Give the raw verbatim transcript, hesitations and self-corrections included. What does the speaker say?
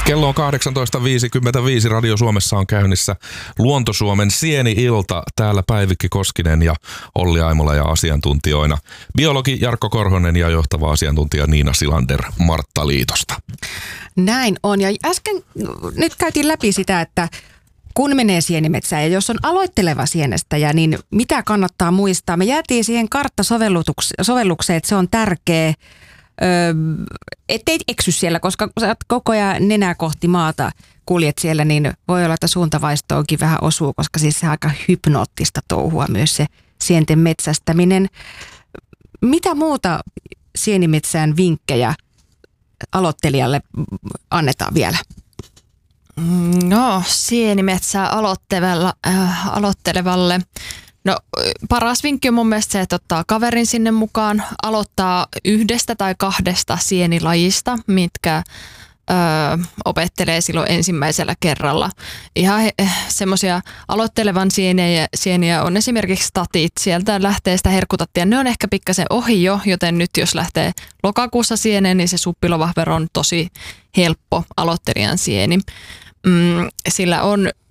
Kello on kahdeksantoista viisikymmentäviisi. Radio Suomessa on käynnissä Luonto-Suomen Sieni-ilta. Täällä Päivikki Koskinen ja Olli Aimola ja asiantuntijoina biologi Jarkko Korhonen ja johtava asiantuntija Niina Silander Marttaliitosta. Näin on. Ja äsken nyt käytiin läpi sitä, että kun menee sienimetsään ja jos on aloitteleva sienestäjä, niin mitä kannattaa muistaa? Me jäätiin siihen karttasovellukseen, että se on tärkeä. Öö, ettei eksy siellä, koska kun sä koko ajan nenää kohti maata kuljet siellä, niin voi olla, että suuntavaistoonkin vähän osuu, koska siis se on aika hypnoottista touhua myös se sienten metsästäminen. Mitä muuta sienimetsään vinkkejä aloittelijalle annetaan vielä? No, sienimetsää aloittelevalle, äh, aloittelevalle. No paras vinkki on mun mielestä se, että ottaa kaverin sinne mukaan, aloittaa yhdestä tai kahdesta sienilajista, mitkä ö, opettelee silloin ensimmäisellä kerralla. Ihan semmoisia aloittelevan sieniä, sieniä on esimerkiksi statit, sieltä lähtee sitä herkutattia. Ne on ehkä pikkasen ohi jo, joten nyt jos lähtee lokakuussa sieneen, niin se suppilovahvero on tosi helppo aloittelijan sieni. Mm, sillä on